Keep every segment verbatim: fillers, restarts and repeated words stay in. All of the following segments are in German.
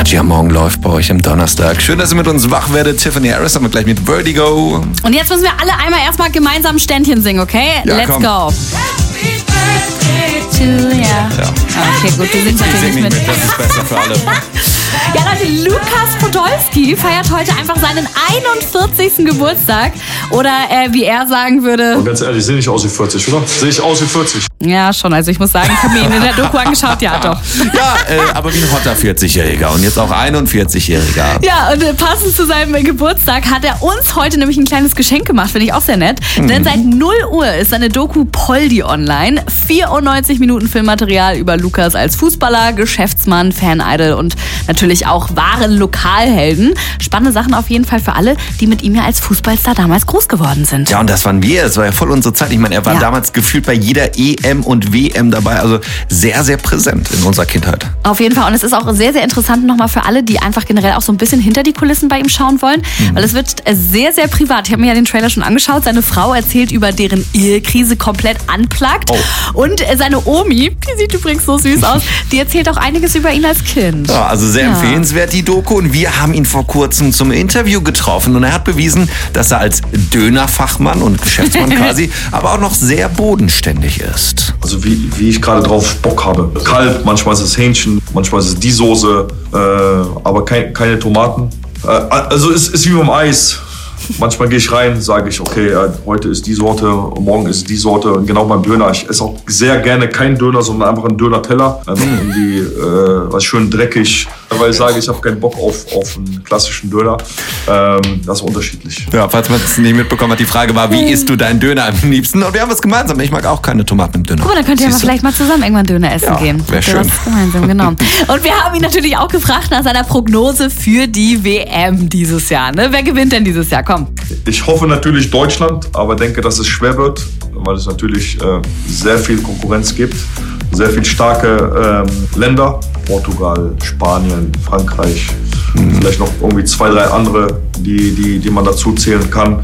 Energy am Morgen läuft bei euch am Donnerstag. Schön, dass ihr mit uns wach werdet. Tiffany Harris haben wir gleich mit Vertigo. Und jetzt müssen wir alle einmal erstmal gemeinsam Ständchen singen, okay? Ja, Let's komm. go. Happy birthday to you. Ja. Okay, gut, du singst Ich natürlich sing nicht nicht mit. mit, das ist besser für alle. Ja, Leute, Lukas Podolski feiert heute einfach seinen einundvierzigsten Geburtstag. Oder äh, wie er sagen würde... Und ganz ehrlich, ich sehe nicht aus wie vierzig, oder? Sehe ich aus wie vierzig? Ja, schon. Also ich muss sagen, ich habe mir ihn in der Doku angeschaut. Ja, doch. Ja, äh, aber wie ein hotter vierzig-Jähriger und jetzt auch einundvierzig-Jähriger. Ja, und äh, passend zu seinem äh, Geburtstag hat er uns heute nämlich ein kleines Geschenk gemacht. Finde ich auch sehr nett. Mhm. Denn seit null Uhr ist seine Doku Poldi online. vierundneunzig Minuten Filmmaterial über Lukas als Fußballer, Geschäftsmann, Fan-Idol und natürlich auch wahren Lokalhelden. Spannende Sachen auf jeden Fall für alle, die mit ihm ja als Fußballstar damals groß geworden sind. Ja, und das waren wir. Es war ja voll unsere Zeit. Ich meine, er war Ja. damals gefühlt bei jeder E M und W M dabei. Also sehr, sehr präsent in unserer Kindheit. Auf jeden Fall. Und es ist auch sehr, sehr interessant nochmal für alle, die einfach generell auch so ein bisschen hinter die Kulissen bei ihm schauen wollen. Mhm. Weil es wird sehr, sehr privat. Ich habe mir ja den Trailer schon angeschaut. Seine Frau erzählt über deren Ehekrise komplett unplugged. Oh. Und seine Omi, die sieht übrigens so süß aus, die erzählt auch einiges über ihn als Kind. Ja, also sehr Ja. empfehlenswert, die Doku. Und wir haben ihn vor kurzem zum Interview getroffen. Und er hat bewiesen, dass er als Dönerfachmann und Geschäftsmann quasi, aber auch noch sehr bodenständig ist. Also wie, wie ich gerade drauf Bock habe. Kalb, manchmal ist es Hähnchen, manchmal ist es die Soße, äh, aber kein, keine Tomaten. Äh, also es ist wie beim Eis. Manchmal gehe ich rein, sage ich, okay, äh, heute ist die Sorte, morgen ist die Sorte. Und genau beim Döner. Ich esse auch sehr gerne keinen Döner, sondern einfach einen Döner-Teller. Einfach irgendwie äh, was schön dreckig. Weil ich sage, ich habe keinen Bock auf, auf einen klassischen Döner. Ähm, das ist unterschiedlich. Ja, falls man es nicht mitbekommen hat, die Frage war, wie isst du deinen Döner am liebsten? Und wir haben was gemeinsam. Ich mag auch keine Tomaten im Döner. Guck mal, dann könnt ihr ja mal Siehst du? vielleicht mal zusammen irgendwann Döner essen Ja, gehen. wär Habt ihr schön. was gemeinsam, genau. Und wir haben ihn natürlich auch gefragt nach seiner Prognose für die W M dieses Jahr. Ne? Wer gewinnt denn dieses Jahr? Komm. Ich hoffe natürlich Deutschland, aber denke, dass es schwer wird, weil es natürlich äh, sehr viel Konkurrenz gibt. Sehr viele starke ähm, Länder, Portugal, Spanien, Frankreich, mhm. vielleicht noch irgendwie zwei, drei andere, die, die, die man dazu zählen kann.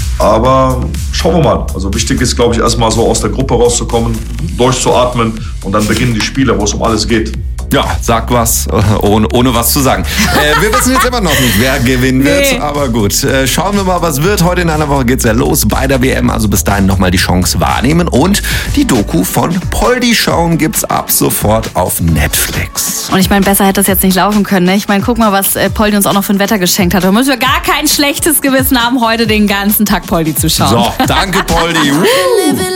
Aber schauen wir mal. Also wichtig ist, glaube ich, erstmal so aus der Gruppe rauszukommen, durchzuatmen und dann beginnen die Spiele, wo es um alles geht. Ja, sag was, ohne, ohne was zu sagen. Äh, wir wissen jetzt immer noch nicht, wer gewinnen wird, Nee. aber gut. Äh, schauen wir mal, was wird. Heute in einer Woche geht's ja los bei der W M, also bis dahin nochmal die Chance wahrnehmen. Und die Doku von Poldi schauen gibt's ab sofort auf Netflix. Und ich meine, besser hätte das jetzt nicht laufen können. Ne? Ich meine, guck mal, was äh, Poldi uns auch noch für ein Wetter geschenkt hat. Da müssen wir gar kein schlechtes Gewissen haben, heute den ganzen Tag Poldi zu schauen. So, danke Poldi.